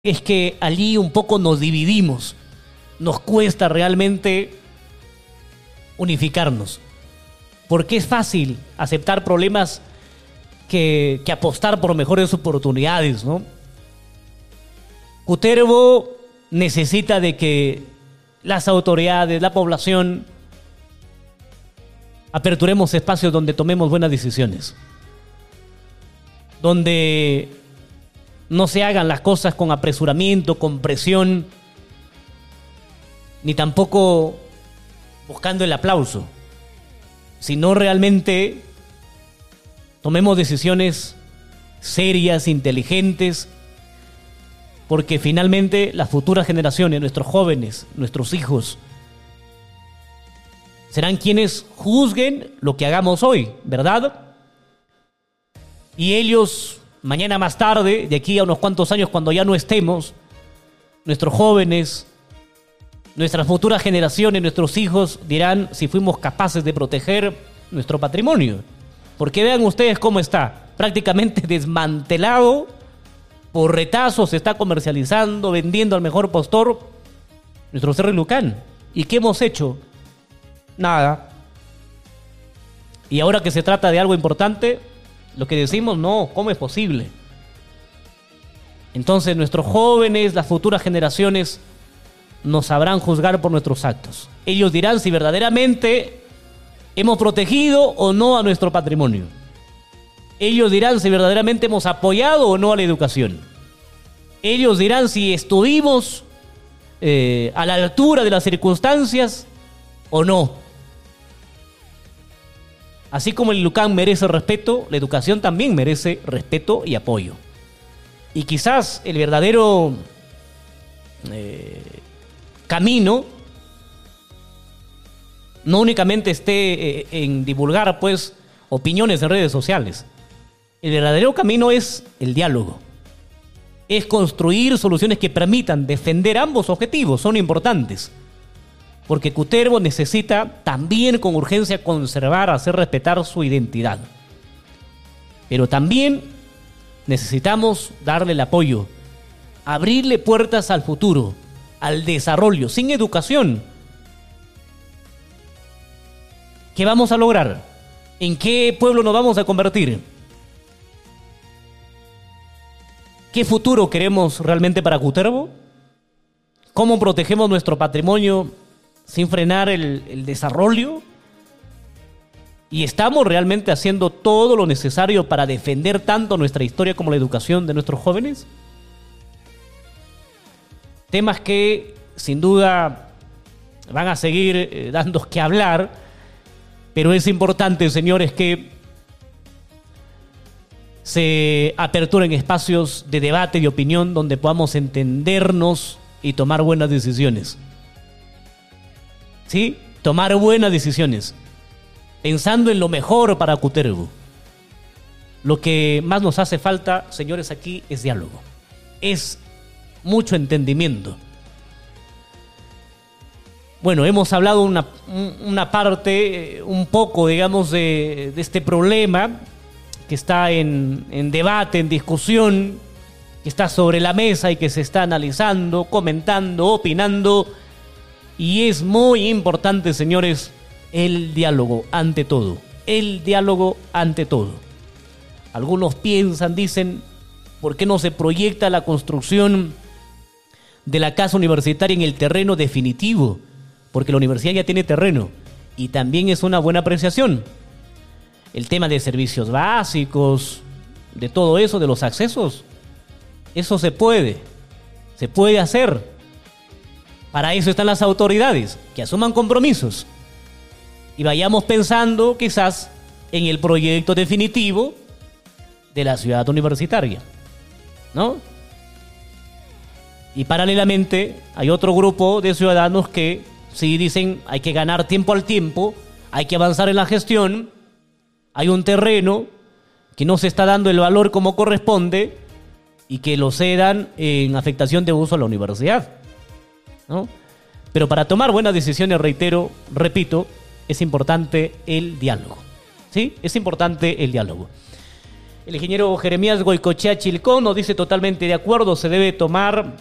es que allí un poco nos dividimos. Nos cuesta realmente unificarnos. Porque es fácil aceptar problemas que apostar por mejores oportunidades, ¿no? Cutervo necesita de que las autoridades, la población, aperturemos espacios donde tomemos buenas decisiones. Donde no se hagan las cosas con apresuramiento, con presión, ni tampoco buscando el aplauso, sino realmente tomemos decisiones serias, inteligentes, porque finalmente las futuras generaciones, nuestros jóvenes, nuestros hijos, serán quienes juzguen lo que hagamos hoy, ¿verdad? Y ellos, mañana más tarde, de aquí a unos cuantos años, cuando ya no estemos, nuestros jóvenes, nuestras futuras generaciones, nuestros hijos dirán si fuimos capaces de proteger nuestro patrimonio. Porque vean ustedes cómo está, prácticamente desmantelado, por retazos, se está comercializando, vendiendo al mejor postor nuestro Cerro Illucán. ¿Y qué hemos hecho? Nada. Y ahora que se trata de algo importante, lo que decimos, no, ¿cómo es posible? Entonces nuestros jóvenes, las futuras generaciones, nos sabrán juzgar por nuestros actos. Ellos dirán si verdaderamente hemos protegido o no a nuestro patrimonio. Ellos dirán si verdaderamente hemos apoyado o no a la educación. Ellos dirán si estuvimos a la altura de las circunstancias o no. Así como el Illucán merece respeto, la educación también merece respeto y apoyo. Y quizás el verdadero camino no únicamente esté en divulgar pues opiniones en redes sociales. El verdadero camino es el diálogo. Es construir soluciones que permitan defender ambos objetivos, son importantes. Porque Cutervo necesita también con urgencia conservar, hacer respetar su identidad. Pero también necesitamos darle el apoyo, abrirle puertas al futuro, al desarrollo. Sin educación, ¿qué vamos a lograr? ¿En qué pueblo nos vamos a convertir? ¿Qué futuro queremos realmente para Cutervo? ¿Cómo protegemos nuestro patrimonio sin frenar el desarrollo? ¿Y estamos realmente haciendo todo lo necesario para defender tanto nuestra historia como la educación de nuestros jóvenes? Temas que sin duda van a seguir dando que hablar, pero es importante, señores, que se aperturen espacios de debate y opinión donde podamos entendernos y tomar buenas decisiones. ¿Sí? Tomar buenas decisiones, pensando en lo mejor para Cutervo. Lo que más nos hace falta, señores, aquí es diálogo. Es mucho entendimiento. Bueno, hemos hablado una parte, un poco, digamos, de este problema que está en debate, en discusión, que está sobre la mesa y que se está analizando, comentando, opinando. Y es muy importante, señores, el diálogo ante todo. El diálogo ante todo. Algunos piensan, dicen, ¿por qué no se proyecta la construcción de la casa universitaria en el terreno definitivo? Porque la universidad ya tiene terreno y también es una buena apreciación. El tema de servicios básicos, de todo eso, de los accesos, eso se puede hacer. Para eso están las autoridades, que asuman compromisos y vayamos pensando quizás en el proyecto definitivo de la ciudad universitaria, ¿no? Y paralelamente hay otro grupo de ciudadanos que sí dicen hay que ganar tiempo al tiempo, hay que avanzar en la gestión, hay un terreno que no se está dando el valor como corresponde y que lo cedan en afectación de uso a la universidad, ¿no? Pero para tomar buenas decisiones, repito, es importante el diálogo, ¿sí? Es importante el diálogo. El ingeniero Jeremías Goicochea Chilcón nos dice totalmente de acuerdo, se debe tomar